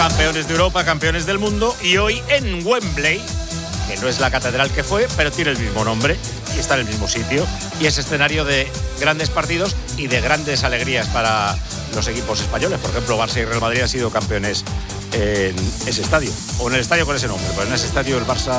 Campeones de Europa, campeones del mundo, y hoy en Wembley, que no es la catedral que fue, pero tiene el mismo nombre y está en el mismo sitio, y es escenario de grandes partidos y de grandes alegrías para los equipos españoles. Por ejemplo, Barça y Real Madrid han sido campeones en ese estadio, o en el estadio con ese nombre, pero en ese estadio el Barça,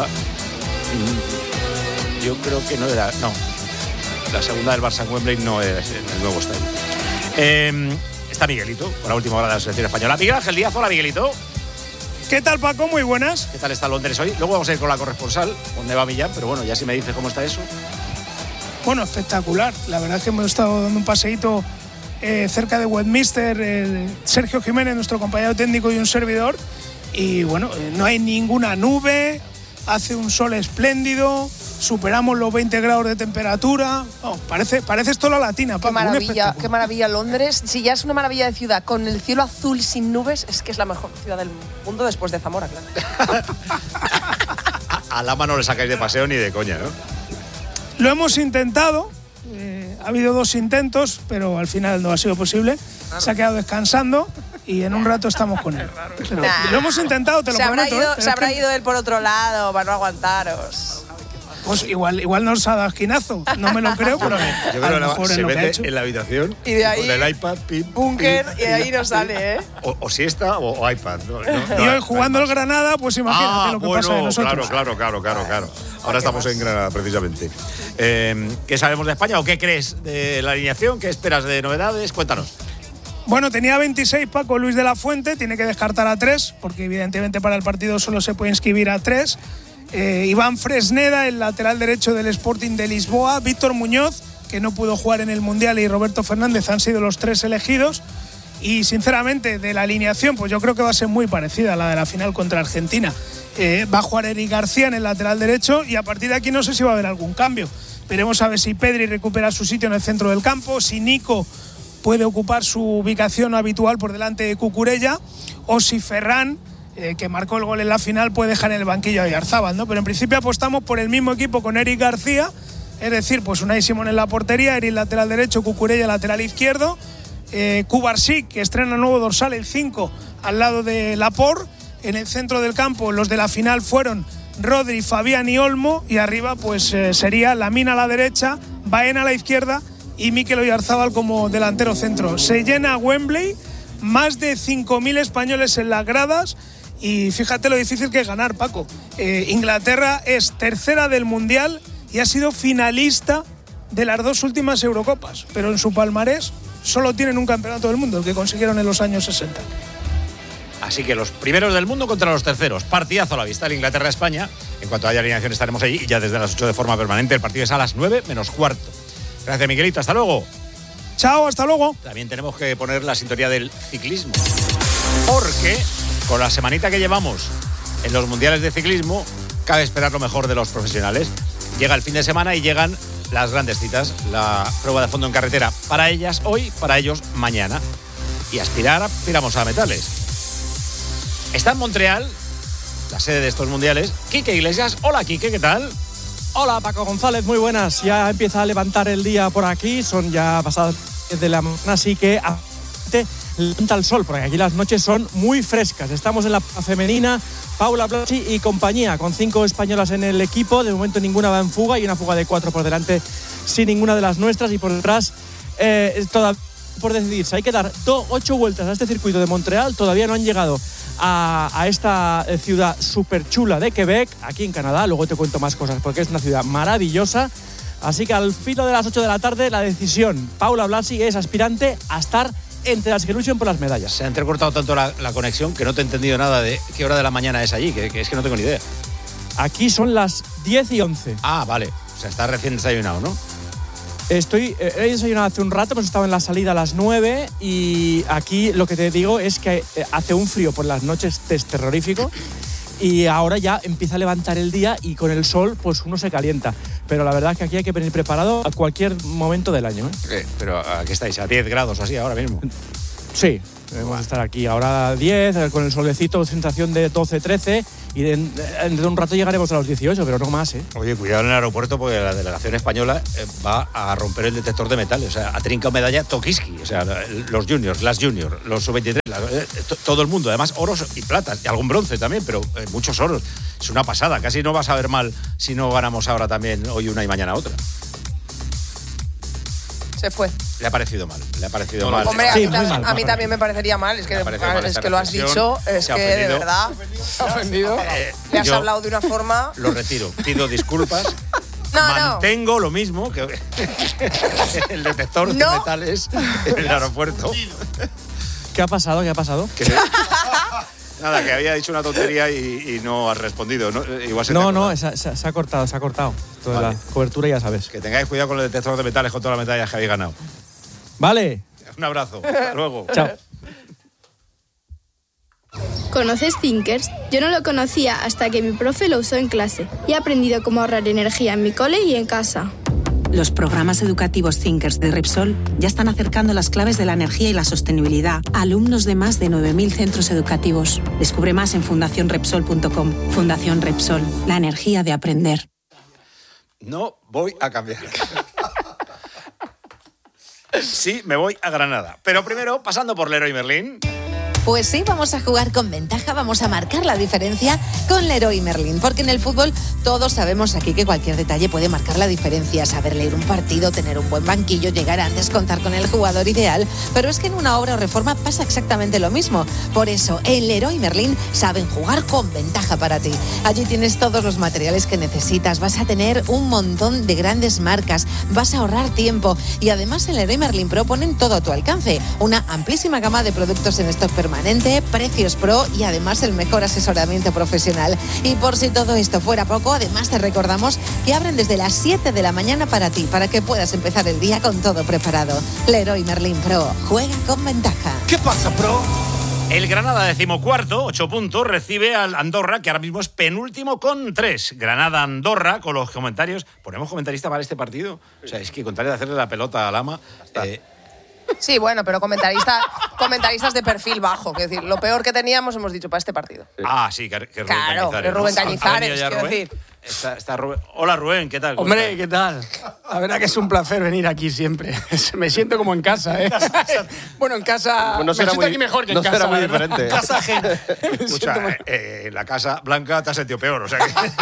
yo creo que no era, no, la segunda del Barça en Wembley no era en el nuevo estadio. Está Miguelito, por la última hora de la selección española. Miguel Ángel Díaz, hola Miguelito. ¿Qué tal, Paco? Muy buenas. ¿Qué tal está Londres hoy? Luego vamos a ir con la corresponsal, donde va Millán, pero bueno, ya si me dices cómo está eso. Bueno, espectacular. La verdad es que hemos estado dando un paseíto cerca de Westminster, Sergio Jiménez, nuestro compañero técnico, y un servidor. Y bueno, no hay ninguna nube, hace un sol espléndido, superamos los 20 grados de temperatura. Oh, parece esto la Latina. Qué maravilla Londres. Si ya es una maravilla de ciudad, con el cielo azul sin nubes, es que es la mejor ciudad del mundo después de Zamora, claro. A Lama no le sacáis de paseo ni de coña, ¿no? Lo hemos intentado, ha habido 2 intentos, pero al final no ha sido posible. Claro. Se ha quedado descansando y en un rato estamos con él. Pero lo hemos intentado, te lo prometo. Se habrá ido él por otro lado para no aguantaros. Pues igual nos ha dado esquinazo, no me lo creo, pero yo creo que se mete en la habitación y de ahí, con el iPad, búnker, y de ahí no sale, ¿eh? O siesta o iPad. Y hoy jugando el Granada, pues imagínate lo que pasa de nosotros. Claro. Ahora estamos en Granada, precisamente. ¿Qué sabemos de España o qué crees de la alineación? ¿Qué esperas de novedades? Cuéntanos. Bueno, tenía 26 Paco Luis de la Fuente, tiene que descartar a 3, porque evidentemente para el partido solo se puede inscribir a 3. Iván Fresneda, el lateral derecho del Sporting de Lisboa, Víctor Muñoz, que no pudo jugar en el Mundial, y Roberto Fernández han sido los 3 elegidos. Y sinceramente, de la alineación, pues yo creo que va a ser muy parecida a la de la final contra Argentina. Va a jugar Eric García en el lateral derecho, y a partir de aquí no sé si va a haber algún cambio. Veremos a ver si Pedri recupera su sitio en el centro del campo, si Nico puede ocupar su ubicación habitual por delante de Cucurella, o si Ferran, que marcó el gol en la final, puede dejar en el banquillo a Oyarzábal, ¿no? Pero en principio apostamos por el mismo equipo con Eric García, es decir, pues Unai Simón en la portería, Eric lateral derecho, Cucurella lateral izquierdo, Cubarsí, que estrena nuevo dorsal, el 5, al lado de Laporte. En el centro del campo los de la final fueron Rodri, Fabián y Olmo, y arriba pues sería Lamine a la derecha, Baena a la izquierda y Mikel Oyarzábal como delantero centro. Se llena Wembley, más de 5.000 españoles en las gradas. Y fíjate lo difícil que es ganar, Paco. Inglaterra es tercera del Mundial y ha sido finalista de las 2 últimas Eurocopas, pero en su palmarés solo tienen un campeonato del mundo, el que consiguieron en los años 60. Así que los primeros del mundo contra los terceros. Partidazo a la vista, el Inglaterra-España. En cuanto haya alineación estaremos allí, y ya desde las 8 de forma permanente. El partido es a las 9 menos cuarto. Gracias, Miguelito. Hasta luego. Chao, hasta luego. También tenemos que poner la sintonía del ciclismo, porque con la semanita que llevamos en los mundiales de ciclismo, cabe esperar lo mejor de los profesionales. Llega el fin de semana y llegan las grandes citas, la prueba de fondo en carretera para ellas hoy, para ellos mañana. Y aspiramos a metales. Está en Montreal, la sede de estos mundiales, Quique Iglesias. Hola, Quique, ¿qué tal? Hola, Paco González, muy buenas. Ya empieza a levantar el día por aquí, son ya pasadas 10 de la mañana, así que levanta el sol, porque aquí las noches son muy frescas. Estamos en la femenina, Paula Blasi y compañía, con 5 españolas en el equipo. De momento ninguna va en fuga, y una fuga de 4 por delante sin ninguna de las nuestras, y por detrás todavía por decidirse. Hay que dar 8 vueltas a este circuito de Montreal. Todavía no han llegado a esta ciudad súper chula de Quebec, aquí en Canadá. Luego te cuento más cosas, porque es una ciudad maravillosa. Así que al filo de las 8 de la tarde, la decisión. Paula Blasi es aspirante a estar entre las que luchan por las medallas. Se ha entrecortado tanto la conexión que no te he entendido nada de qué hora de la mañana es allí, que es que no tengo ni idea. Aquí son las 10 y 11. Ah, vale. O sea, está recién desayunado, ¿no? He desayunado hace un rato, hemos estado en la salida a las 9, y aquí lo que te digo es que hace un frío por las noches terrorífico, y ahora ya empieza a levantar el día, y con el sol pues uno se calienta. Pero la verdad es que aquí hay que venir preparado a cualquier momento del año, ¿eh? Pero ¿a qué estáis? ¿A 10 grados así ahora mismo? Sí, debemos estar aquí ahora a 10, con el solecito, sensación de 12, 13, y dentro de un rato llegaremos a los 18, pero no más, ¿eh? Oye, cuidado en el aeropuerto porque la delegación española va a romper el detector de metales. O sea, ha trincado medalla Tokiski. O sea, los juniors, las juniors, los sub-23, todo el mundo. Además, oros y platas, y algún bronce también, pero muchos oros. Es una pasada. Casi no vas a ver mal si no ganamos ahora también hoy una y mañana otra. Se fue. Le ha parecido mal. Le ha parecido mal. Hombre, Sí, a mí también me parecería mal. Es que lo has dicho. Es que de verdad. ¿Se ha ofendido? Le has hablado de una forma. Lo retiro. Pido disculpas. Mantengo lo mismo que el detector de metales en el aeropuerto. ¿Qué ha pasado? Nada, que había dicho una tontería y no has respondido. Igual se se ha cortado. Toda vale. La cobertura, ya sabes. Que tengáis cuidado con el detector de metales con todas las medallas que habéis ganado. Vale. Un abrazo. Hasta luego. Chao. ¿Conoces Thinkers? Yo no lo conocía hasta que mi profe lo usó en clase y he aprendido cómo ahorrar energía en mi cole y en casa. Los programas educativos Thinkers de Repsol ya están acercando las claves de la energía y la sostenibilidad a alumnos de más de 9.000 centros educativos. Descubre más en fundacionrepsol.com. Fundación Repsol, la energía de aprender. No voy a cambiar. Sí, me voy a Granada. Pero primero, pasando por Leroy Merlin. Pues sí, vamos a jugar con ventaja, vamos a marcar la diferencia con Leroy Merlin, porque en el fútbol todos sabemos aquí que cualquier detalle puede marcar la diferencia, saber leer un partido, tener un buen banquillo, llegar antes, contar con el jugador ideal, pero es que en una obra o reforma pasa exactamente lo mismo. Por eso, en Leroy Merlin saben jugar con ventaja para ti. Allí tienes todos los materiales que necesitas, vas a tener un montón de grandes marcas, vas a ahorrar tiempo y además en Leroy Merlin Pro ponen todo a tu alcance, una amplísima gama de productos en stock permanente, precios pro y además el mejor asesoramiento profesional. Y por si todo esto fuera poco, además te recordamos que abren desde las 7 de la mañana para ti, para que puedas empezar el día con todo preparado. Leroy Merlin Pro, juega con ventaja. ¿Qué pasa, Pro? El Granada, 14º, 8 puntos, recibe al Andorra, que ahora mismo es penúltimo con 3. Granada-Andorra, con los comentarios. ¿Ponemos comentarista para este partido? O sea, es que contrario de hacerle la pelota al ama... Sí, bueno, pero comentaristas de perfil bajo. Es decir, lo peor que teníamos hemos dicho para este partido. Ah, sí, que Rubén claro, Cañizares. Rubén Cañizares, quiero decir. Está Rubén. Hola, Rubén, ¿qué tal? Hombre, ¿qué tal? La verdad que es un placer venir aquí siempre. Me siento como en casa, ¿eh? Bueno, en casa... No me siento aquí mejor que en casa. No será muy diferente. En casa ajena. Escucha, en la Casa Blanca te has sentido peor, o sea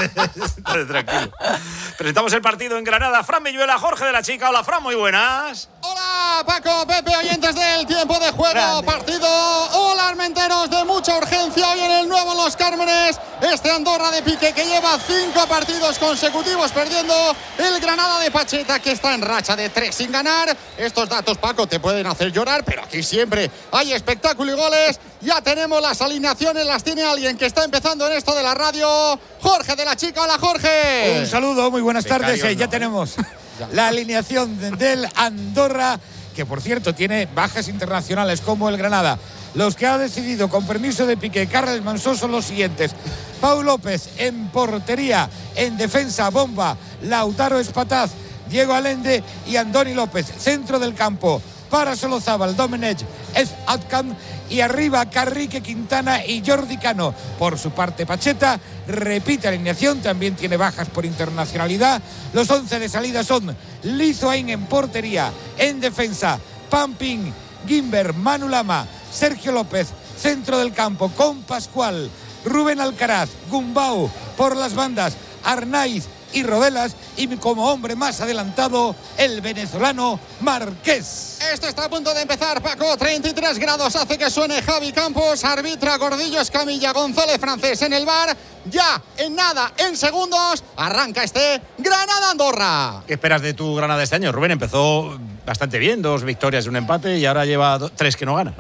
que tranquilo. Presentamos el partido en Granada. Fran Villuela, Jorge de la Chica. Hola, Fran, muy buenas. Hola, Paco, Pepe, oyentes del tiempo de juego. Grande. Partido. Hola, armenteros, de mucha urgencia hoy en el nuevo Los Cármenes. Este Andorra de Piqué que lleva 5 partidos consecutivos perdiendo. El Granada de Pacheta que está en racha de 3 sin ganar. Estos datos, Paco, te pueden hacer llorar, pero aquí siempre hay espectáculo y goles. Ya tenemos las alineaciones, las tiene alguien que está empezando en esto de la radio. Jorge de la Chica. Hola, Jorge. Un saludo, muy buenas tardes. Ya ¿no? tenemos la alineación del Andorra, que por cierto tiene bajas internacionales como el Granada. Los que ha decidido con permiso de Piqué, Carles Mansó, son los siguientes: Pau López en portería, en defensa Bomba, Lautaro Espataz, Diego Allende y Andoni López. Centro del campo para Solozábal, Domenech, Atkan y arriba Carrique, Quintana y Jordi Cano. Por su parte, Pacheta repite alineación, también tiene bajas por internacionalidad. Los 11 de salida son Lizoain en portería, en defensa Pampín, Gimber, Manu Lama, Sergio López, centro del campo con Pascual, Rubén Alcaraz, Gumbau por las bandas, Arnaiz y Rodelas, y como hombre más adelantado, el venezolano Márquez. Esto está a punto de empezar, Paco. 33 grados hace que suene Javi Campos. Arbitra Gordillo Escamilla, González Francés en el bar. Ya, en nada, en segundos, arranca este Granada-Andorra. ¿Qué esperas de tu Granada este año? Rubén empezó bastante bien, 2 victorias y un empate, y ahora lleva 3 que no gana.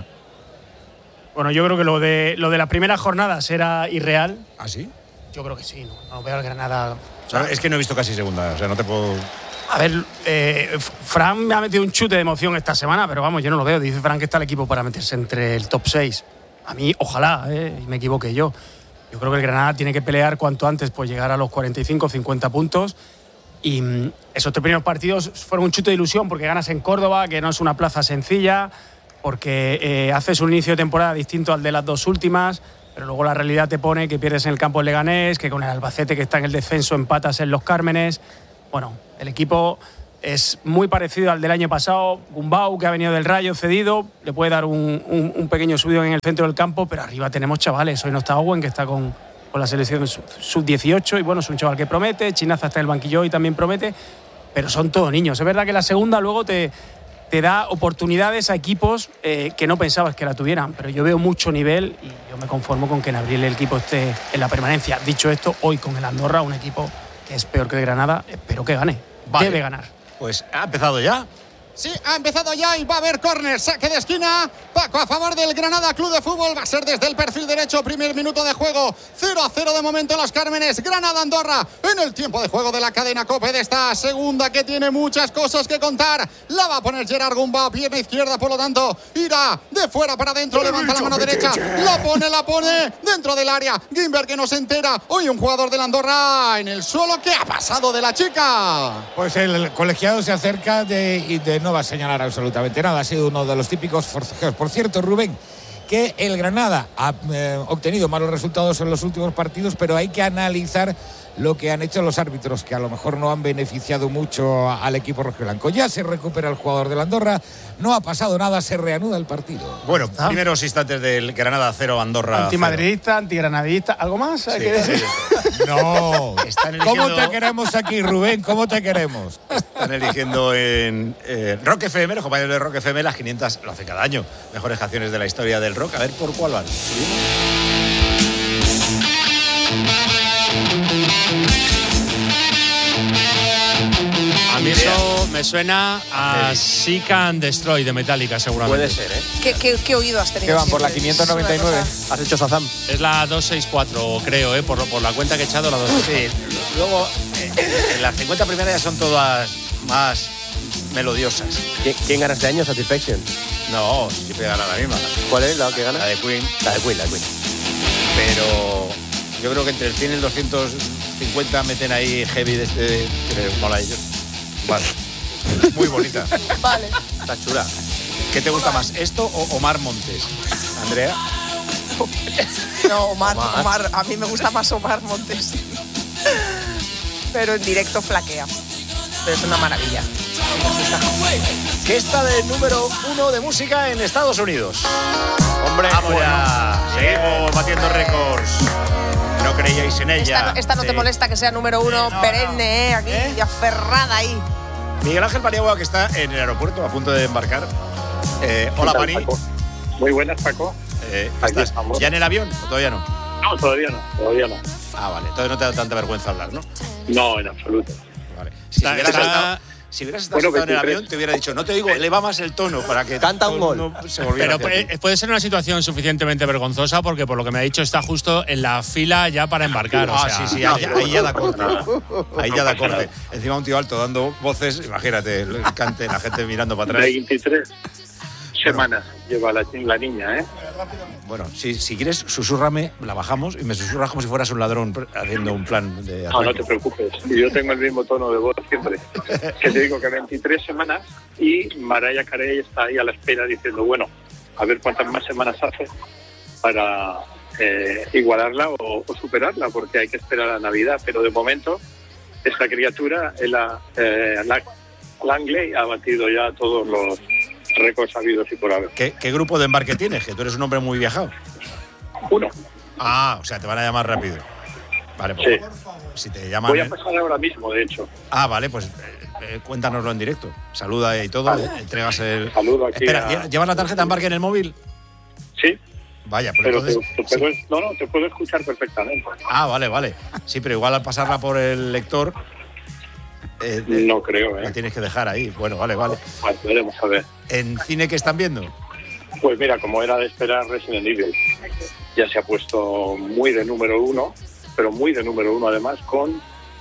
Bueno, yo creo que lo de la primera jornada será irreal. ¿Ah, sí? Yo creo que sí, no veo al Granada... O sea, es que no he visto casi segunda, o sea, no te puedo... A ver, Fran me ha metido un chute de emoción esta semana, pero vamos, yo no lo veo. Dice Fran que está el equipo para meterse entre el top 6. A mí, ojalá, y me equivoqué yo. Yo creo que el Granada tiene que pelear cuanto antes por llegar a los 45, 50 puntos. Y esos 3 primeros partidos fueron un chute de ilusión porque ganas en Córdoba, que no es una plaza sencilla. porque haces un inicio de temporada distinto al de las dos últimas, pero luego la realidad te pone que pierdes en el campo del Leganés, que con el Albacete que está en el descenso empatas en Los Cármenes. Bueno, el equipo es muy parecido al del año pasado. Gumbau, que ha venido del Rayo cedido, le puede dar un pequeño subidón en el centro del campo, pero arriba tenemos chavales. Hoy no está Owen, que está con la selección sub-18, y bueno, es un chaval que promete. Chinaza está en el banquillo y también promete, pero son todos niños. Es verdad que la segunda luego te da oportunidades a equipos que no pensabas que la tuvieran, pero yo veo mucho nivel y yo me conformo con que en abril el equipo esté en la permanencia. Dicho esto, hoy con el Andorra, un equipo que es peor que el Granada, espero que gane. Vale. Debe ganar. Pues ha empezado ya. Sí, ha empezado ya y va a haber córner, saque de esquina. Paco a favor del Granada Club de Fútbol. Va a ser desde el perfil derecho, primer minuto de juego. 0-0 de momento en Los Cármenes. Granada-Andorra en el tiempo de juego de la cadena COPE de esta segunda, que tiene muchas cosas que contar. La va a poner Gerard Gumbau, pierna izquierda, por lo tanto irá de fuera para adentro. Levanta la mano derecha, la pone dentro del área. Gimberg, que no se entera. Hoy un jugador del Andorra en el suelo. ¿Qué ha pasado de la chica? Pues el colegiado se acerca y no va a señalar absolutamente nada. Ha sido uno de los típicos forcejeos. Por cierto, Rubén, que el Granada ha obtenido malos resultados en los últimos partidos, pero hay que analizar lo que han hecho los árbitros, que a lo mejor no han beneficiado mucho al equipo rojiblanco. Ya se recupera el jugador del Andorra, no ha pasado nada, se reanuda el partido. Bueno, primeros instantes del Granada 0, Andorra antimadridista, antigranadista, ¿algo más? Sí, que decir? No. ¿Cómo te queremos aquí, Rubén? ¿Cómo te queremos? Están eligiendo en Rock FM, los compañeros de Rock FM, las 500, lo hace cada año, mejores canciones de la historia del rock. A ver por cuál van. A mí eso me suena a Seek and Destroy de Metallica, seguramente. Puede ser, ¿eh? ¿Qué oído has tenido? ¿Qué van por la 599? ¿Has hecho Shazam? Es la 264, creo, por la cuenta que he echado, la 264. Sí, luego en las 50 primeras ya son todas más melodiosas. ¿Quién gana este año? Satisfaction. No, siempre gana la misma. ¿Cuál es la que gana? La de Queen. La de Queen. Pero yo creo que entre el 100 y el 250 meten ahí heavy de este que les mola a ellos. Vale. Muy bonita. Vale. Está chula. ¿Qué te gusta más, esto o Omar Montes, Andrea? No, Omar. A mí me gusta más Omar Montes. Pero en directo flaquea. Pero es una maravilla. Que está de número 1 de música en Estados Unidos. Hombre, vamos ya. Seguimos batiendo récords. No creíais en ella. Esta no te molesta que sea número 1 perenne, aquí, y aferrada ahí. Miguel Ángel Paniagua, que está en el aeropuerto a punto de embarcar. Hola, Pani. Paco? Muy buenas, Paco. ¿Estás ya en el avión o todavía no? No, todavía no. Ah, vale. Entonces no te da tanta vergüenza hablar, ¿no? No, en absoluto. Vale. Si hubieras estado sentado en el avión, te hubiera dicho, no te digo, eleva más el tono para que canta un gol. No se volviera. Pero puede ser una situación suficientemente vergonzosa porque, por lo que me ha dicho, está justo en la fila ya para embarcar. Sí, ahí ya da corte. Ahí ya da corte. Encima un tío alto dando voces, imagínate, el cante, la gente mirando para atrás. 23 semanas lleva la niña, ¿eh? Bueno, si quieres, susúrrame, la bajamos y me susurras como si fueras un ladrón haciendo un plan de ataque. No te preocupes, yo tengo el mismo tono de voz siempre. Que te digo que 23 semanas y Mariah Carey está ahí a la espera diciendo, bueno, a ver cuántas más semanas hace para igualarla o superarla, porque hay que esperar a Navidad. Pero de momento, esta criatura, Langley, ha batido ya todos los récords habidos y por haber. ¿Qué grupo de embarque tienes? Que tú eres un hombre muy viajado. 1. Ah, o sea, te van a llamar rápido. Vale, pues sí. Si te llaman. Voy a pasar ahora mismo, de hecho. Ah, vale, pues cuéntanoslo en directo. Saluda y todo, vale. Entregas el. Saludo aquí. Espera, ¿llevas la tarjeta de embarque en el móvil? Sí. Vaya, pues pero entonces. te puedo escuchar perfectamente. Ah, vale. Sí, pero igual al pasarla por el lector. No creo, La tienes que dejar ahí. Bueno, vale. Vale, veremos a ver. ¿En cine qué están viendo? Pues mira, como era de esperar, Resident Evil ya se ha puesto muy de número 1, pero muy de número 1 además, con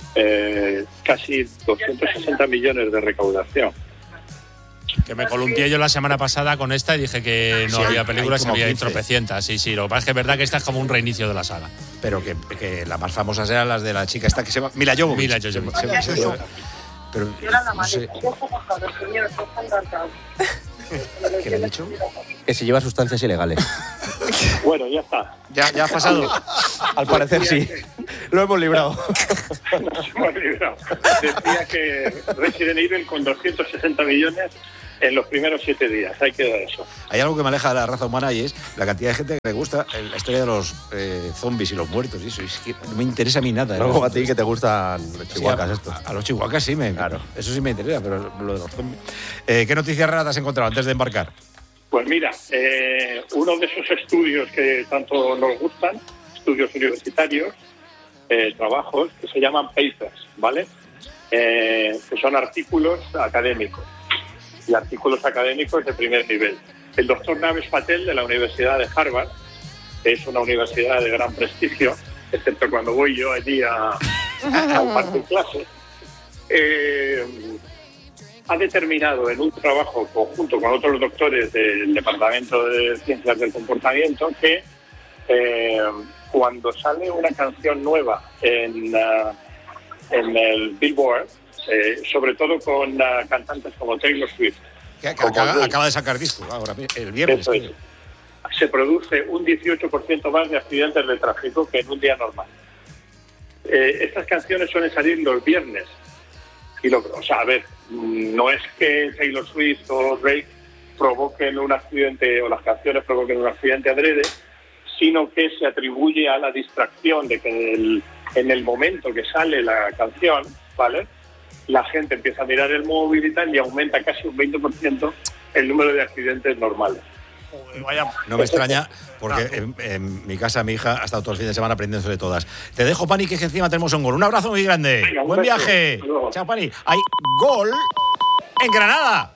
casi 260 millones de recaudación. Que me columpié yo la semana pasada con esta y dije que no había películas, había tropecientas. Sí, lo que pasa es que es verdad que esta es como un reinicio de la saga. Pero que las más famosas eran las de la chica esta que se llama Mila Jovovich. Pero no sé. ¿Qué le ha dicho? Que se lleva sustancias ilegales. Bueno, ya está. Ya ha pasado. Al parecer sí. Lo hemos librado. Nos hemos librado. Decía que Resident Evil con 260 millones en los primeros 7 días. Hay que dar eso. Hay algo que me aleja de la raza humana y es la cantidad de gente que le gusta la historia de los zombies y los muertos y eso. Es que no me interesa a mí nada. No como a ti que te gustan los chihuahuas estos. A los chihuahuas sí, claro. Eso sí me interesa, pero lo de los zombies. ¿Qué noticias raras te has encontrado antes de embarcar? Pues mira, uno de esos estudios que tanto nos gustan, estudios universitarios, trabajos que se llaman papers, ¿vale? Que son artículos académicos y artículos académicos de primer nivel. El doctor Navesh Patel de la Universidad de Harvard, que es una universidad de gran prestigio, excepto cuando voy yo allí a impartir clases, ha determinado en un trabajo conjunto con otros doctores del Departamento de Ciencias del Comportamiento que cuando sale una canción nueva en el Billboard, sobre todo con cantantes como Taylor Swift, que acaba de sacar disco ahora, el viernes. Se produce un 18% más de accidentes de tráfico que en un día normal. Estas canciones suelen salir los viernes. A ver, no es que Taylor Swift o Drake provoquen un accidente o las canciones provoquen un accidente adrede, sino que se atribuye a la distracción de que en el momento que sale la canción, ¿vale?, la gente empieza a mirar el móvil y tal, y aumenta casi un 20% el número de accidentes normales. No me extraña, porque en mi casa mi hija ha estado todo el fin de semana aprendiéndose de todas. Te dejo, Pani, que encima tenemos un gol. Un abrazo muy grande. Venga, buen viaje. Chao, Pani. Hay gol en Granada.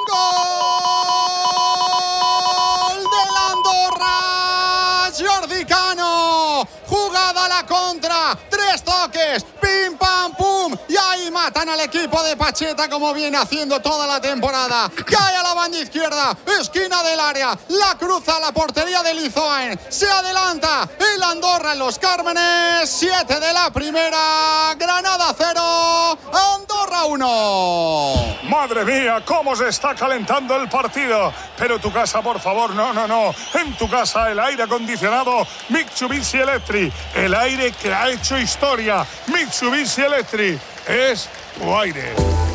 ¡Gol del Andorra! Jordi Cano. Jugada a la contra. 3 toques. Pim, pam, pum. Y ahí matan al equipo de Pacheta como viene haciendo toda la temporada. Cae a la banda izquierda. Esquina del área. La cruza a la portería de Lizoen. Se adelanta el Andorra en los Cármenes. 7 de la primera. Granada 0. Andorra 1. Madre mía, cómo se está calentando el partido. Pero tu casa, por favor, no. En tu casa el aire acondicionado Mitsubishi Electric. El aire que ha hecho historia. Mitsubishi Electric es tu aire.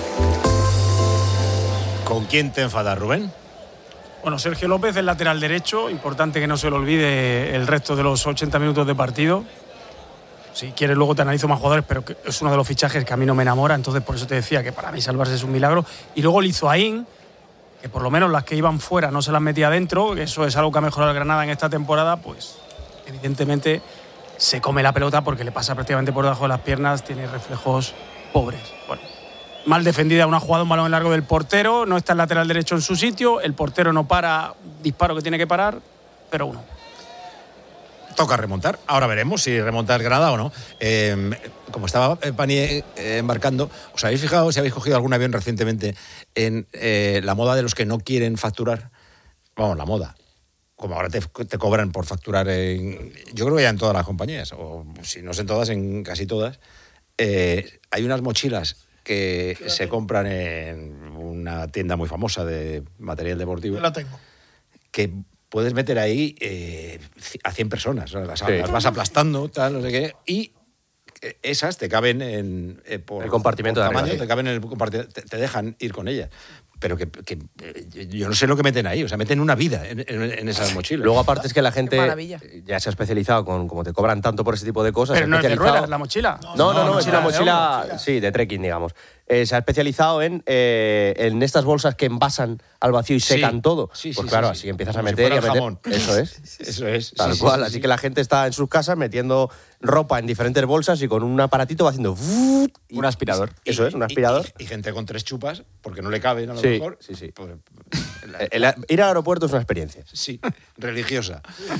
¿Con quién te enfadas, Rubén? Bueno, Sergio López, el lateral derecho. Importante que no se le olvide el resto de los 80 minutos de partido. Si quieres luego te analizo más jugadores, pero que es uno de los fichajes que a mí no me enamora. Entonces por eso te decía que para mí salvarse es un milagro. Y luego Lizoaín, que por lo menos las que iban fuera no se las metía dentro. Eso es algo que ha mejorado el Granada en esta temporada. Pues evidentemente se come la pelota porque le pasa prácticamente por debajo de las piernas. Tiene reflejos pobres. Bueno, mal defendida, una jugada, un balón largo del portero. No está el lateral derecho en su sitio. El portero no para, disparo que tiene que parar, pero uno. Toca remontar. Ahora veremos si remonta el Granada o no. Como estaba Pani embarcando, ¿os habéis fijado si habéis cogido algún avión recientemente en la moda de los que no quieren facturar? Vamos, la moda. Como ahora te cobran por facturar yo creo que ya en todas las compañías, o si no es en todas, en casi todas. Hay unas mochilas que se compran en una tienda muy famosa de material deportivo. Yo la tengo. Que puedes meter ahí a 100 personas, las vas aplastando, tal, no sé qué, y esas te caben por el compartimento por de tamaño, arriba, te caben en el compartimento, te dejan ir con ellas. Pero que yo no sé lo que meten ahí, o sea, meten una vida en esas mochilas. Luego, aparte, es que la gente maravilla. ya se ha especializado como te cobran tanto por ese tipo de cosas. Pero no es de ruedas, la mochila. No, es una mochila, sí, de trekking, digamos. Se ha especializado en estas bolsas que envasan al vacío y secan todo. Pues claro, así empiezas a meter y a meter. Jamón. Eso es. Eso es. Tal cual. Así que la gente está en sus casas metiendo ropa en diferentes bolsas y con un aparatito va haciendo un aspirador. Eso es, un aspirador. Y gente con 3 chupas, porque no le caben a lo mejor. Sí. Ir al aeropuerto es una experiencia. Sí, religiosa.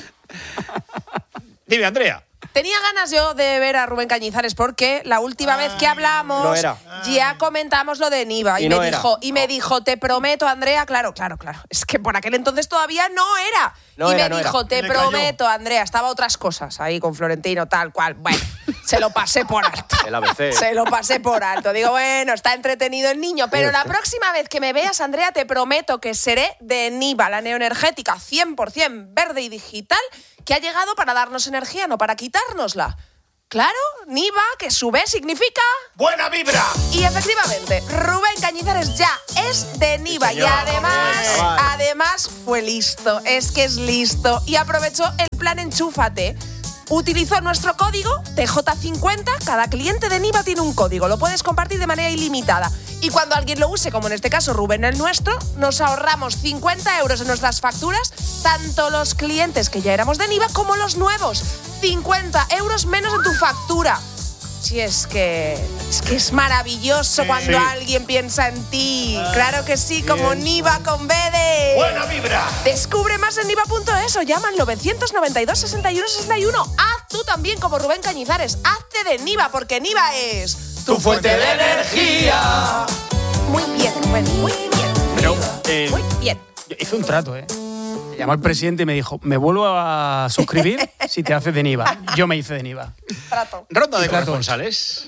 Dime, Andrea. Tenía ganas yo de ver a Rubén Cañizares porque la última vez que hablamos ya comentamos lo de Niva y me dijo, te prometo, Andrea, claro, es que por aquel entonces todavía no era. Te prometo, Andrea, estaba otras cosas ahí con Florentino, tal cual. Bueno, Se lo pasé por alto. El ABC. Se lo pasé por alto. Digo, bueno, está entretenido el niño, pero la próxima vez que me veas, Andrea, te prometo que seré de Niva, la neoenergética 100% verde y digital, que ha llegado para darnos energía, no para quitárnosla. Claro, Niva, que su B significa... ¡buena vibra! Y efectivamente, Rubén Cañizares ya es de Niva. Sí, y además fue listo. Es que es listo. Y aprovechó el plan Enchúfate. Utilizó nuestro código TJ50. Cada cliente de Niva tiene un código. Lo puedes compartir de manera ilimitada. Y cuando alguien lo use, como en este caso Rubén el nuestro, nos ahorramos 50 euros en nuestras facturas, tanto los clientes que ya éramos de Niva como los nuevos. 50 euros menos en tu factura. Sí, es que es maravilloso cuando alguien piensa en ti. Claro que sí, como Niva con B de... ¡buena vibra! Descubre más en niva.es o llama al 992 61 61. Haz tú también como Rubén Cañizares. Hazte de Niva, porque Niva es... tu fuente de energía. Muy bien, Rubén, muy bien. Pero, muy bien. Yo hice un trato, Me llamó el presidente y me dijo, me vuelvo a suscribir si te haces de Niva. Yo me hice de Niva. Trato. Ronda de corresponsales.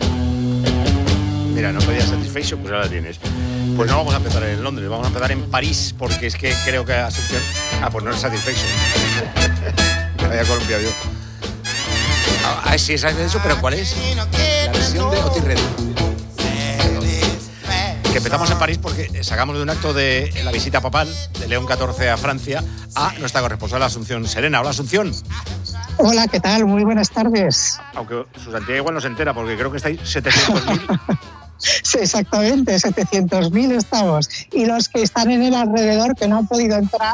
Mira, no pedías Satisfaction, pues ahora la tienes. Pues no vamos a empezar en Londres, vamos a empezar en París, porque es que creo que Asunción... pues no es Satisfaction. Me había columpiado yo. Sí, es eso, pero ¿cuál es? La versión de Otis Redding. Que empezamos en París porque sacamos de un acto de la visita papal de León XIV a Francia a nuestra corresponsal Asunción Serena. Hola, Asunción. Hola, ¿qué tal? Muy buenas tardes. Aunque su santidad igual no se entera porque creo que estáis 700.000. Sí, exactamente, 700.000 estamos. Y los que están en el alrededor, que no han podido entrar,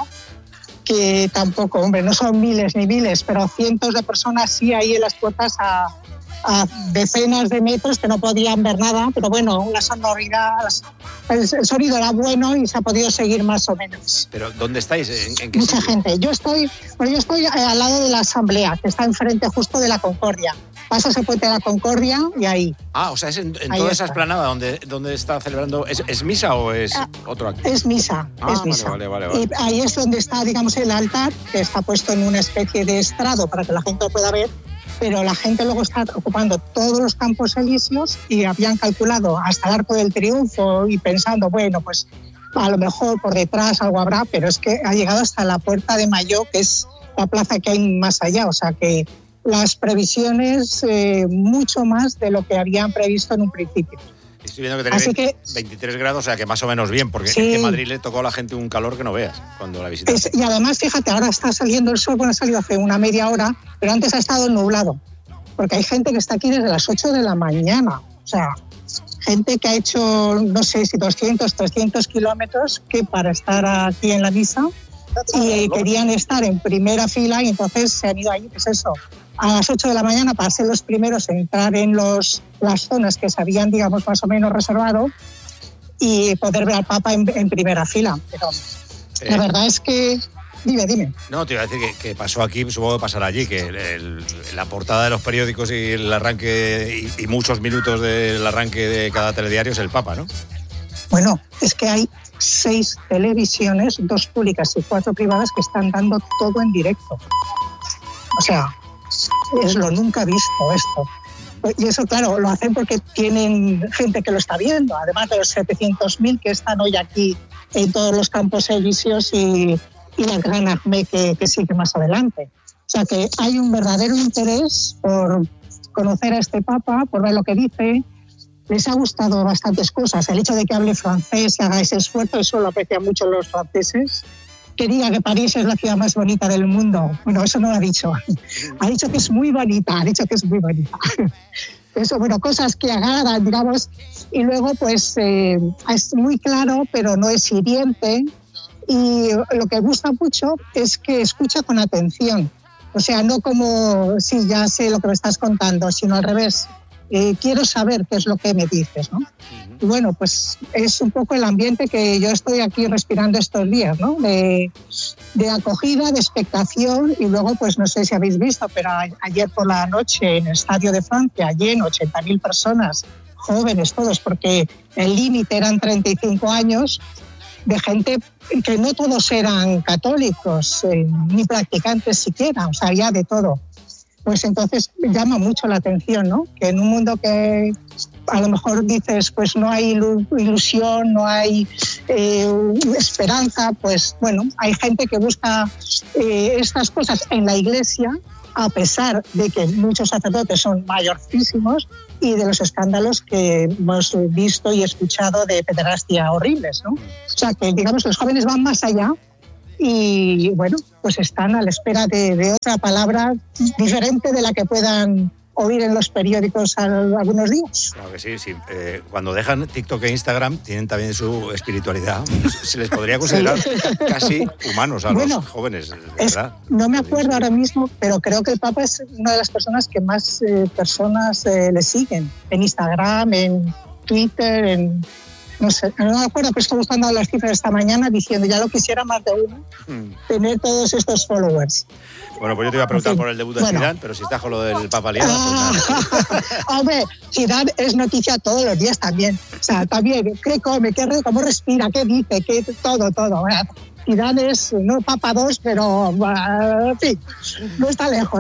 que tampoco, hombre, no son miles ni miles, pero cientos de personas sí ahí en las puertas a decenas de metros que no podían ver nada, pero bueno, la sonoridad, el sonido era bueno y se ha podido seguir más o menos. ¿Pero dónde estáis? ¿En qué Mucha sitio? gente. Yo estoy al lado de la Asamblea, que está enfrente justo de la Concordia. Pasas el puente de la Concordia y ahí. O sea, es en toda esa esplanada donde está celebrando. ¿Es misa o es otro acto? Es misa, es misa. Vale. Y ahí es donde está, digamos, el altar, que está puesto en una especie de estrado para que la gente lo pueda ver, pero la gente luego está ocupando todos los campos elíseos y habían calculado hasta el Arco del Triunfo y pensando, bueno, pues a lo mejor por detrás algo habrá, pero es que ha llegado hasta la Puerta de Mayo, que es la plaza que hay más allá, o sea que las previsiones mucho más de lo que habían previsto en un principio. Estoy viendo que tenéis 23 grados, o sea que más o menos bien, porque sí. Es que en Madrid le tocó a la gente un calor que no veas cuando la visitaste. Y además, fíjate, ahora está saliendo el sol, bueno, ha salido hace una media hora, pero antes ha estado nublado, porque hay gente que está aquí desde las 8 de la mañana, o sea, gente que ha hecho, no sé si 200, 300 kilómetros, que para estar aquí en la misa, y querían estar en primera fila y entonces se han ido ahí, pues eso, a las 8 de la mañana para ser los primeros en entrar en las zonas que se habían, digamos, más o menos reservado y poder ver al Papa en primera fila. Pero la verdad es que... Dime. No, te iba a decir que pasó aquí, supongo que pasará allí, que la portada de los periódicos y el arranque y muchos minutos del arranque de cada telediario es el Papa, ¿no? Bueno, es que hay 6 televisiones, 2 públicas y 4 privadas que están dando todo en directo. O sea, es lo nunca visto esto. Y eso, claro, lo hacen porque tienen gente que lo está viendo, además de los 700.000 que están hoy aquí en todos los campos elíseos y la gran ACME que sigue más adelante. O sea que hay un verdadero interés por conocer a este Papa, por ver lo que dice. Les ha gustado bastantes cosas. El hecho de que hable francés y haga ese esfuerzo, eso lo aprecian mucho los franceses. Que diga que París es la ciudad más bonita del mundo. Bueno, eso no lo ha dicho. Ha dicho que es muy bonita, Eso, bueno, cosas que agradan, digamos. Y luego, pues, es muy claro, pero no es hiriente. Y lo que gusta mucho es que escucha con atención. O sea, no como, sí, ya sé lo que me estás contando, sino al revés. Quiero saber qué es lo que me dices, ¿no? Y bueno, pues es un poco el ambiente que yo estoy aquí respirando estos días, ¿no? De acogida, de expectación, y luego, pues no sé si habéis visto, pero ayer por la noche en el Estadio de Francia, lleno, 80.000 personas, jóvenes todos, porque el límite eran 35 años, de gente que no todos eran católicos, ni practicantes siquiera, o sea, había de todo. pues entonces llama mucho la atención, ¿no? Que en un mundo que a lo mejor dices, pues no hay ilusión, no hay esperanza, pues bueno, hay gente que busca estas cosas en la Iglesia, a pesar de que muchos sacerdotes son mayorcísimos y de los escándalos que hemos visto y escuchado de pederastia horribles, ¿no? O sea, que digamos los jóvenes van más allá y bueno, pues están a la espera de otra palabra diferente de la que puedan oír en los periódicos algunos días. Claro que sí, sí. Cuando dejan TikTok e Instagram tienen también su espiritualidad. Se les podría considerar casi humanos a los jóvenes, ¿verdad? No me acuerdo ahora mismo, pero creo que el Papa es una de las personas que más personas le siguen en Instagram, en Twitter, no sé, no me acuerdo, pero estoy buscando las cifras esta mañana diciendo, ya lo quisiera más de uno, tener todos estos followers. Bueno, pues yo te iba a preguntar por el debut de Zidane, pero si estás con lo del Papa liado, pues Hombre, Zidane es noticia todos los días también. O sea, también, qué come, cómo respira, qué dice, todo. Zidane es, no Papa 2, pero, en fin, no está lejos.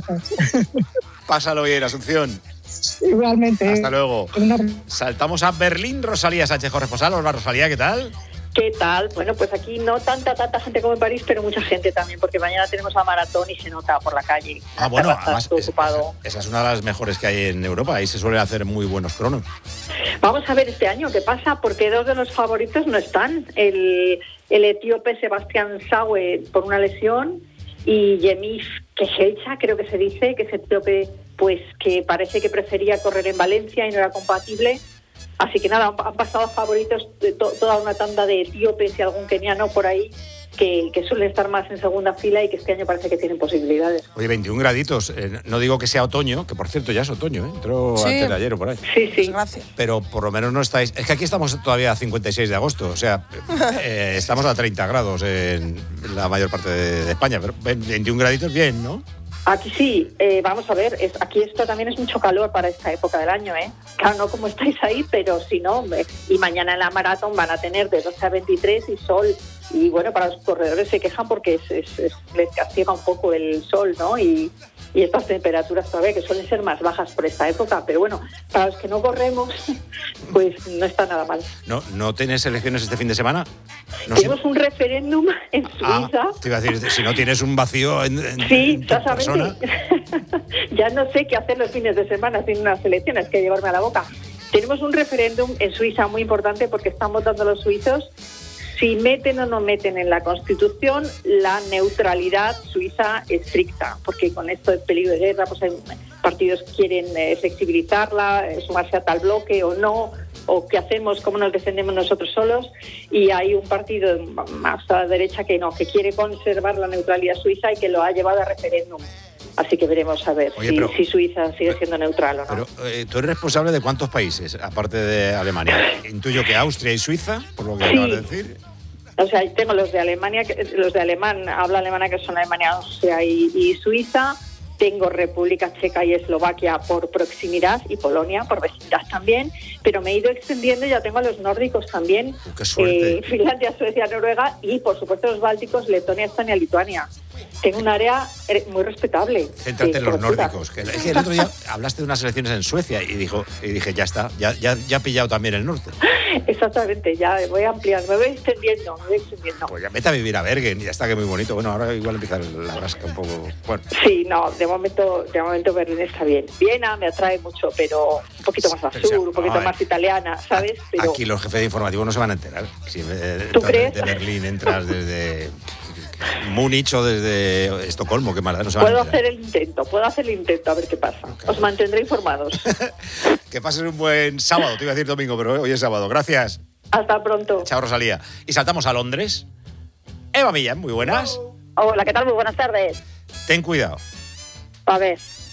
Pásalo bien, Asunción. Igualmente. Hasta luego. Saltamos a Berlín. Rosalía Sánchez Corresponsal. Hola, Rosalía, ¿qué tal? ¿Qué tal? Bueno, pues aquí no tanta gente como en París, pero mucha gente también, porque mañana tenemos la maratón y se nota por la calle. Bueno, además, esa es una de las mejores que hay en Europa. Ahí se suelen hacer muy buenos cronos. Vamos a ver este año qué pasa, porque dos de los favoritos no están. El etíope Sebastián Sawe por una lesión y Yemif Kehelcha, creo que se dice, que es etíope, pues que parece que prefería correr en Valencia y no era compatible. Así que nada, han pasado favoritos de toda una tanda de etíopes y algún keniano por ahí que suelen estar más en segunda fila y que este año parece que tienen posibilidades. Oye, 21 graditos, no digo que sea otoño, que por cierto ya es otoño, entró antes de ayer o por ahí. Sí. Gracias. Pero por lo menos no estáis... Es que aquí estamos todavía a 56 de agosto, o sea, estamos a 30 grados en la mayor parte de España, pero 21 graditos bien, ¿no? Aquí sí, vamos a ver, aquí esto también es mucho calor para esta época del año, ¿eh? Claro, no como estáis ahí, pero si no, y mañana en la maratón van a tener de 12 a 23 y sol. Y bueno, para los corredores se quejan porque les castiga un poco el sol, ¿no? Y estas temperaturas todavía que suelen ser más bajas por esta época, pero bueno, para los que no corremos, pues no está nada mal. ¿No tienes elecciones este fin de semana? Tenemos un referéndum en Suiza. Te iba a decir, si no tienes un vacío en sí, tu persona. Ya no sé qué hacer los fines de semana sin unas elecciones, que llevarme a la boca. Tenemos un referéndum en Suiza muy importante porque están votando los suizos si meten o no meten en la Constitución la neutralidad suiza estricta, porque con esto del peligro de guerra, pues hay partidos que quieren flexibilizarla, sumarse a tal bloque o no, o qué hacemos, cómo nos defendemos nosotros solos, y hay un partido más a la derecha que no, que quiere conservar la neutralidad suiza y que lo ha llevado a referéndum. Así que veremos a ver si Suiza sigue siendo neutral o no. Pero tú eres responsable de cuántos países, aparte de Alemania. Intuyo que Austria y Suiza, por lo que acabas de decir. O sea, tengo los de Alemania, los de habla alemana, que son Alemania, Austria y Suiza. Tengo República Checa y Eslovaquia por proximidad y Polonia por vecindad también, pero me he ido extendiendo y ya tengo a los nórdicos también. ¡Qué suerte! Finlandia, Suecia, Noruega y por supuesto los bálticos, Letonia, Estonia, Lituania. Tengo un área muy respetable. Céntrate en los nórdicos. Que el otro día hablaste de unas elecciones en Suecia y dije, ya está, ya ha pillado también el norte. Exactamente, ya voy ampliando, me voy extendiendo. Pues ya vete a vivir a Bergen, ya está, que muy bonito. Bueno, ahora igual empieza la rasca un poco. Bueno. Sí, no, de momento Berlín está bien. Viena me atrae mucho, pero un poquito más al sur, un poquito más italiana, ¿sabes? Pero aquí los jefes de informativo no se van a enterar. Si ¿tú crees? De Berlín entras desde Múnich o desde Estocolmo, qué maldad, no se van a enterar. Puedo hacer el intento, a ver qué pasa. Okay. Os mantendré informados. Que pases un buen sábado, te iba a decir domingo, pero hoy es sábado. Gracias. Hasta pronto. Chao, Rosalía. Y saltamos a Londres. Eva Millán, muy buenas. Hola, ¿qué tal? Muy buenas tardes. Ten cuidado. A ver.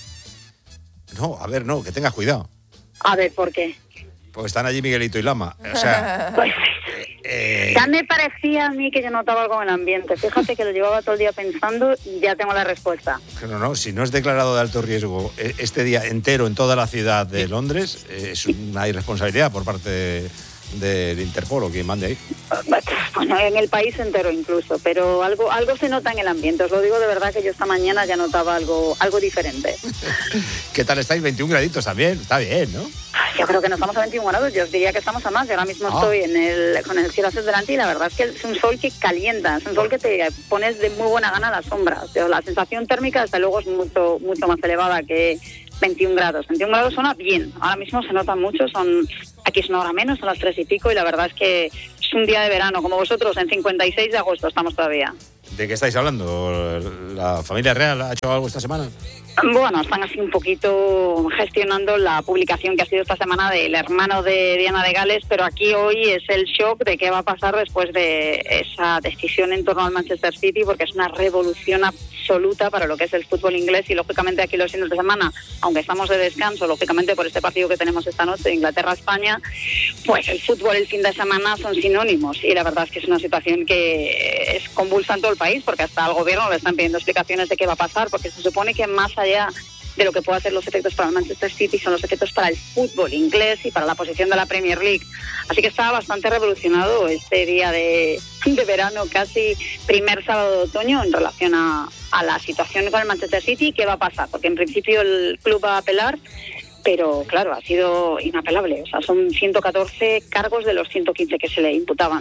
No, que tengas cuidado. A ver, ¿por qué? Pues están allí Miguelito y Lama. O sea... Pues, ya me parecía a mí que yo notaba algo en el ambiente. Fíjate que lo llevaba todo el día pensando y ya tengo la respuesta. No, si no es declarado de alto riesgo este día entero en toda la ciudad de Londres, es una irresponsabilidad por parte del Interpol o quien mande ahí. Bueno, en el país entero incluso, pero algo se nota en el ambiente. Os lo digo de verdad que yo esta mañana ya notaba algo diferente. ¿Qué tal estáis? 21 graditos también, está bien, ¿no? Yo creo que no estamos a 21 grados, yo os diría que estamos a más. Yo ahora mismo estoy con el cielo azul delante y la verdad es que es un sol que calienta, es un sol que te pones de muy buena gana a la sombra. O sea, la sensación térmica desde luego es mucho más elevada que 21 grados. 21 grados suena bien, ahora mismo se nota mucho, aquí es una hora menos, son las 3 y pico y la verdad es que es un día de verano, como vosotros, en 56 de agosto estamos todavía. ¿De qué estáis hablando? ¿La familia real ha hecho algo esta semana? Bueno, están así un poquito gestionando la publicación que ha sido esta semana del hermano de Diana de Gales, pero aquí hoy es el shock de qué va a pasar después de esa decisión en torno al Manchester City, porque es una revolución absoluta para lo que es el fútbol inglés y lógicamente aquí los fines de semana, aunque estamos de descanso, lógicamente por este partido que tenemos esta noche, Inglaterra-España, pues el fútbol el fin de semana son sinónimos y la verdad es que es una situación que es convulsa en todo el país, porque hasta al gobierno le están pidiendo explicaciones de qué va a pasar, porque se supone que más allá de lo que pueda ser los efectos para el Manchester City son los efectos para el fútbol inglés y para la posición de la Premier League. Así que estaba bastante revolucionado este día de verano, casi primer sábado de otoño, en relación a la situación con el Manchester City y qué va a pasar, porque en principio el club va a apelar, pero claro, ha sido inapelable. O sea, son 114 cargos de los 115 que se le imputaban.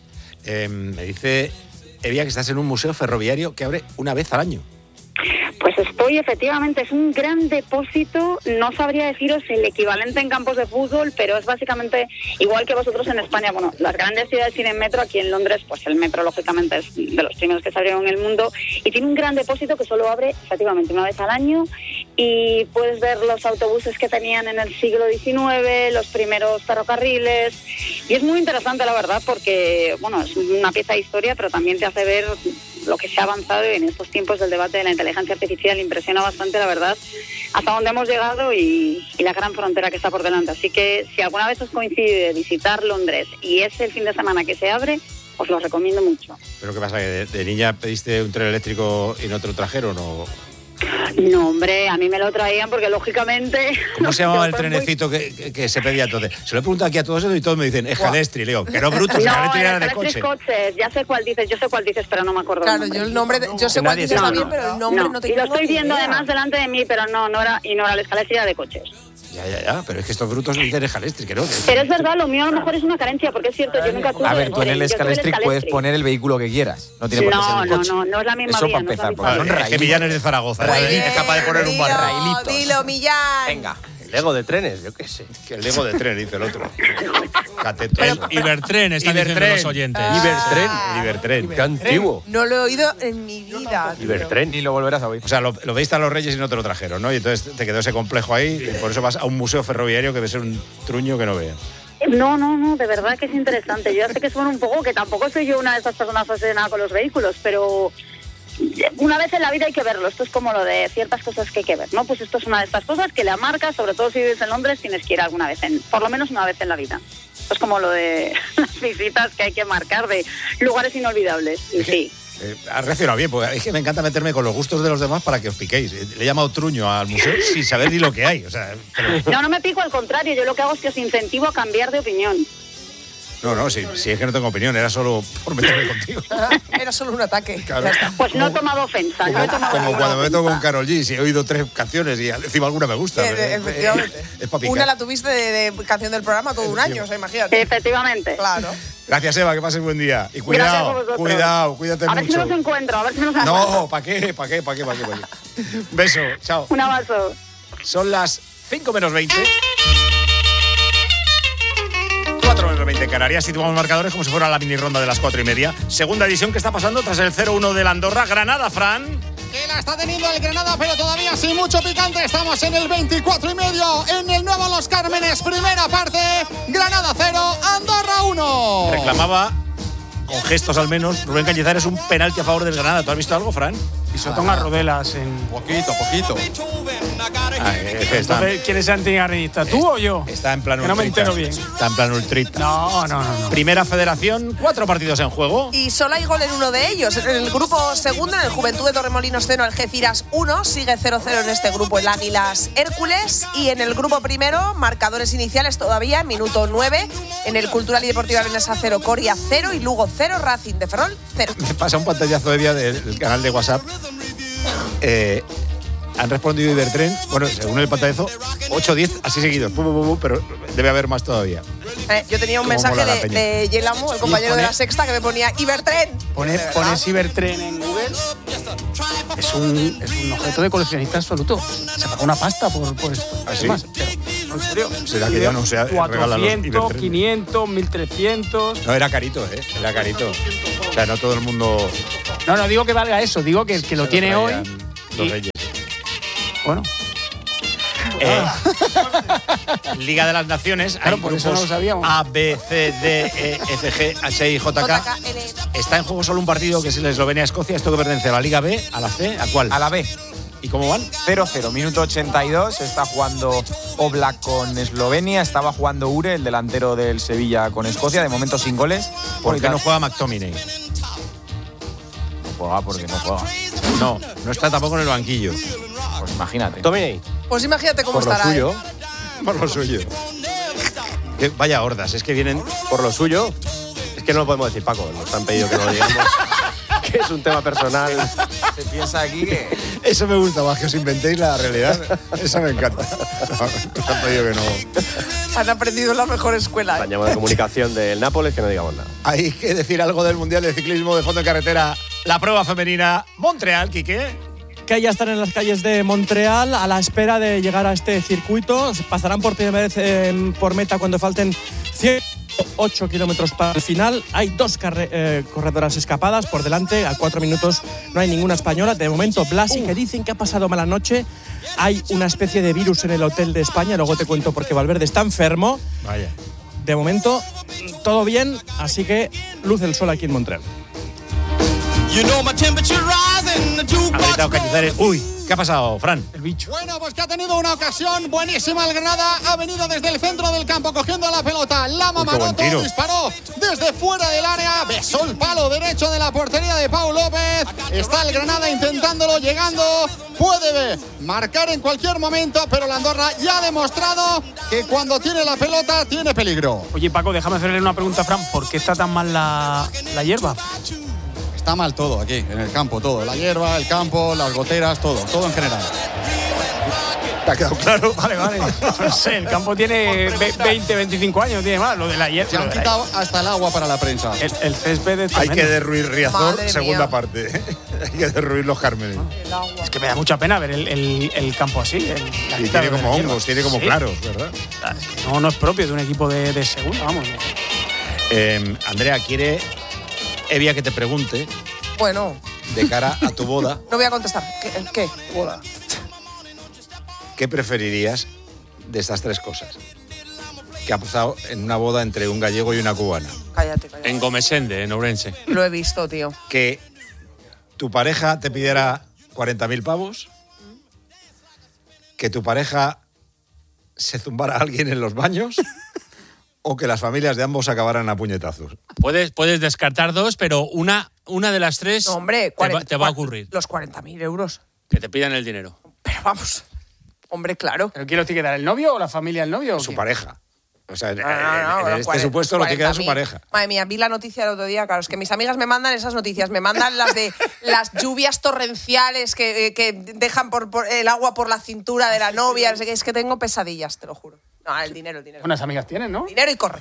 Me dice Evia que estás en un museo ferroviario que abre una vez al año. Pues estoy, efectivamente, es un gran depósito, no sabría deciros el equivalente en campos de fútbol, pero es básicamente igual que vosotros en España. Bueno, las grandes ciudades tienen metro, aquí en Londres, pues el metro lógicamente es de los primeros que se abrieron en el mundo y tiene un gran depósito que solo abre efectivamente una vez al año y puedes ver los autobuses que tenían en el siglo XIX, los primeros ferrocarriles y es muy interesante la verdad porque, bueno, es una pieza de historia, pero también te hace ver lo que se ha avanzado en estos tiempos del debate de la inteligencia artificial. Impresiona bastante, la verdad, hasta dónde hemos llegado y la gran frontera que está por delante. Así que si alguna vez os coincide visitar Londres y es el fin de semana que se abre, os lo recomiendo mucho. ¿Pero qué pasa? ¿Que de niña pediste un tren eléctrico y no te lo trajeron o...? No, hombre, a mí me lo traían porque lógicamente... ¿Cómo se llamaba el trenecito que se pedía entonces? Se lo he preguntado aquí a todos y todos me dicen, es Jalestri. Le digo, que no, bruto, Jalestri era de coche. Coches, ya sé cuál dices, pero no me acuerdo. Claro, yo el nombre, yo sé cuál dices también, pero el nombre no te y lo estoy viendo además delante de mí, pero no era el Jalestri, era de coches. Ya, pero es que estos brutos dicen Jalestri, que no. Pero es verdad, lo mío a lo mejor es una carencia, porque es cierto, yo nunca tuve... A ver, tú en el Scalestri puedes poner el vehículo que quieras. No tiene por qué ser el coche. No es la misma Eso vía. para empezar, porque son Es que Millán es de Zaragoza. Es capaz de poner un barrailitos. Dilo, Millán. Venga. El Lego de trenes, yo qué sé. Que el Lego de trenes, dice el otro. El Ibertren, están diciendo los oyentes. Ibertren. Qué antiguo. No lo he oído en mi vida. Ibertren. Ni lo volverás a oír. O sea, lo veiste a los Reyes y no te lo trajeron, ¿no? Y entonces te quedó ese complejo ahí y por eso vas a un museo ferroviario que debe ser un truño que no veas. No, de verdad que es interesante. Yo ya sé que suena un poco, que tampoco soy yo una de esas personas fascinadas con los vehículos, pero... una vez en la vida hay que verlo. Esto es como lo de ciertas cosas que hay que ver, ¿no? Pues esto es una de estas cosas que la marca, sobre todo si vives en Londres, tienes que ir alguna vez, por lo menos una vez en la vida. Esto es como lo de las visitas que hay que marcar de lugares inolvidables. Y sí. Has reaccionado bien, porque es que me encanta meterme con los gustos de los demás para que os piquéis. Le he llamado truño al museo sin saber ni lo que hay. O sea, No me pico, al contrario. Yo lo que hago es que os incentivo a cambiar de opinión. No, si es que no tengo opinión, era solo por meterme contigo. Era solo un ataque. Claro. Pues no he tomado ofensa. Como cuando me meto con Karol G, si he oído 3 canciones y encima alguna me gusta. Efectivamente. Es para picar. Una la tuviste de canción del programa todo un año, o sea, imagínate. Efectivamente. Claro. Gracias, Eva, que pases buen día. Y cuidado, cuídate mucho. A ver si nos encuentro, No, ¿para qué? Beso, chao. Un abrazo. Son las 5 menos 20. 4 menos 20 en Canarias. Situamos marcadores como si fuera la mini ronda de las 4:30. Segunda edición que está pasando tras el 0-1 del Andorra. Granada, Fran. Que la está teniendo el Granada, pero todavía sin mucho picante. Estamos en el 24,5 en el nuevo Los Cármenes. Primera parte, Granada 0, Andorra 1. Reclamaba con gestos al menos, Rubén Cañizares un penalti a favor del Granada. ¿Tú has visto algo, Fran? Pisotón a Rodelas en... Poquito. Entonces, ¿quién es antigarrinista? ¿Tú o yo? Está en plan ultrita. Que no me entero bien. Está en plan ultrita. No. Primera Federación, 4 partidos en juego. Y solo hay gol en uno de ellos. En el grupo segundo, en el Juventud de Torremolinos 0, Algeciras 1. Sigue 0-0 en este grupo el Águilas Hércules. Y en el grupo primero, marcadores iniciales todavía, minuto 9. En el Cultural y Deportiva Leonesa 0, Coria 0 y Lugo 0, Racing de Ferrol 0. Me pasa un pantallazo de día del canal de WhatsApp. Han respondido Ibertren, bueno, según el pantallazo, 8-10 así seguidos, pero debe haber más todavía. Yo tenía un mensaje de Yelamu, el compañero de La Sexta, que me ponía Ibertren. Pones Ibertren en Google. Es un objeto de coleccionista absoluto. Se paga una pasta por esto. ¿Así? ¿En serio? ¿Será que ya no se regala los 400, 500, 1300. No, era carito, era carito. O sea, no todo el mundo... No digo que valga eso, digo que lo tiene hoy. Los Reyes. Bueno. Liga de las Naciones, claro, hay por eso no lo sabíamos. A, B, C, D, E, F, G, H, I, J, K. Está en juego solo un partido que es el Eslovenia-Escocia. Esto que pertenece a la Liga B, a la C, ¿a cuál? A la B. ¿Y cómo van? 0-0, minuto 82. Está jugando Oblak con Eslovenia. Estaba jugando Ure, el delantero del Sevilla, con Escocia. De momento sin goles. ¿Por qué no juega McTominay? No juega porque no juega. No está tampoco en el banquillo. Pues imagínate. Tommy. Pues imagínate cómo por estará. Por lo suyo. Vaya hordas, es que vienen por lo suyo. Es que no lo podemos decir, Paco. Nos han pedido que no lo digamos. Que es un tema personal. Se piensa aquí que... Eso me gusta más, que os inventéis la realidad. Eso me encanta. Nos han pedido que no. Han aprendido en la mejor escuela. La llamada de comunicación del Nápoles, que no digamos nada. Hay que decir algo del Mundial de Ciclismo de Fondo de Carretera. La prueba femenina Montreal, Quique. Que ya están en las calles de Montreal a la espera de llegar a este circuito. Pasarán por primera vez por meta cuando falten 108 kilómetros para el final. Hay 2 corredoras escapadas por delante. A 4 minutos no hay ninguna española. De momento, Blasi, que dicen que ha pasado mala noche. Hay una especie de virus en el hotel de España. Luego te cuento por qué Valverde está enfermo. Vaya. De momento, todo bien. Así que luce el sol aquí en Montreal. Ha gritado Cañizares. Uy, ¿qué ha pasado, Fran? El bicho. Bueno, pues que ha tenido una ocasión buenísima el Granada. Ha venido desde el centro del campo cogiendo la pelota. Lama Maroto disparó desde fuera del área. Besó el palo derecho de la portería de Pau López. Está el Granada intentándolo, llegando. Puede marcar en cualquier momento, pero la Andorra ya ha demostrado que cuando tiene la pelota tiene peligro. Oye, Paco, déjame hacerle una pregunta a Fran. ¿Por qué está tan mal la hierba? Está mal todo aquí, en el campo, todo. La hierba, el campo, las goteras, todo en general. ¿Te ha quedado claro? Vale. No sé, el campo tiene 20, 25 años, tiene más. Lo de la hierba. Se han quitado hasta el agua para la prensa. El césped es Hay que derruir Riazor, Madre segunda mía. parte. Hay que derruir los Cármenes. Es que me da mucha pena ver el campo así. Y tiene como hongos, tiene como claros, ¿verdad? No es propio de un equipo de segunda, vamos. Andrea, quiere Evia que te pregunte. Bueno. De cara a tu boda. No voy a contestar. ¿Qué? Boda. ¿Qué preferirías de estas 3 cosas? Que ha pasado en una boda entre un gallego y una cubana. Cállate. En Gomesende, en Ourense. Lo he visto, tío. Que tu pareja te pidiera 40.000 pavos. Que tu pareja se zumbara a alguien en los baños. O que las familias de ambos acabaran a puñetazos. Puedes descartar 2, pero una de las 3 no, hombre, te va a ocurrir. Los 40.000 euros. Que te pidan el dinero. Pero vamos, hombre, claro. ¿Pero quién lo tiene que dar, el novio o la familia del novio? Su pareja. O sea, en este 40, supuesto lo tiene que dar su pareja. Madre mía, vi la noticia el otro día. Claro, es que mis amigas me mandan esas noticias. Me mandan las de las lluvias torrenciales que dejan por el agua por la cintura de la novia. No sé qué. Es que tengo pesadillas, te lo juro. No, el dinero. Unas amigas tienen, ¿no? Dinero y corre.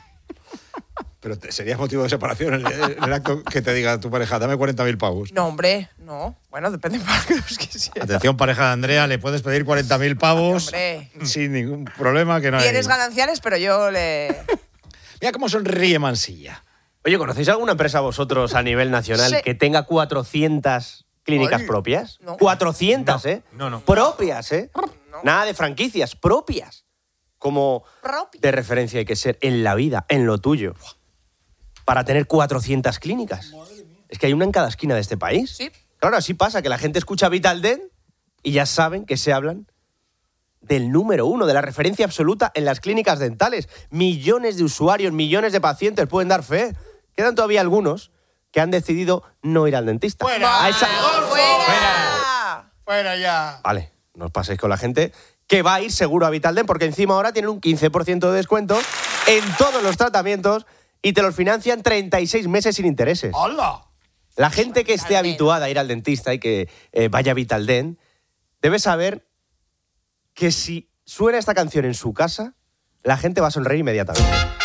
Pero sería motivo de separación en el acto que te diga tu pareja, dame 40.000 pavos. No, hombre, no. Bueno, depende para qué los quisiera. Atención, pareja de Andrea, le puedes pedir 40.000 pavos hombre. Sin ningún problema. Que no Tienes hay. gananciales, pero yo le... Mira cómo sonríe Mansilla. Oye, ¿conocéis alguna empresa vosotros a nivel nacional que tenga 400 clínicas propias? No. 400, ¿eh? No. Propias, ¿eh? No. Nada de franquicias, propias. Como Propia. de referencia hay que ser en la vida, en lo tuyo. para tener 400 clínicas. Es que hay una en cada esquina de este país. Sí. Claro, así pasa, que la gente escucha Vitaldent y ya saben que se hablan del número 1, de la referencia absoluta en las clínicas dentales. Millones de usuarios, millones de pacientes pueden dar fe. Quedan todavía algunos que han decidido no ir al dentista. ¡Fuera! ¡Fuera! ¡Fuera ya! Vale, no os paséis con la gente que va a ir seguro a Vitaldent, porque encima ahora tienen un 15% de descuento en todos los tratamientos y te los financian 36 meses sin intereses. ¡Hola! La gente que esté habituada a ir al dentista y que vaya a Vitaldent debe saber que si suena esta canción en su casa, la gente va a sonreír inmediatamente.